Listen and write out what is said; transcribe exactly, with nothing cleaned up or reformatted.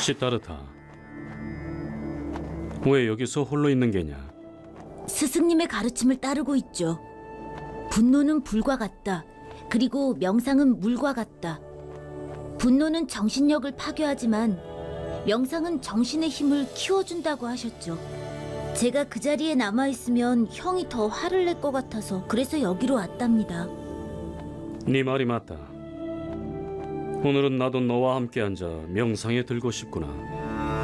시타르타, 왜 여기서 홀로 있는 게냐? 스승님의 가르침을 따르고 있죠. 분노는 불과 같다. 그리고 명상은 물과 같다. 분노는 정신력을 파괴하지만 명상은 정신의 힘을 키워준다고 하셨죠. 제가 그 자리에 남아있으면 형이 더 화를 낼 것 같아서 그래서 여기로 왔답니다. 네 말이 맞다. 오늘은 나도 너와 함께 앉아 명상에 들고 싶구나.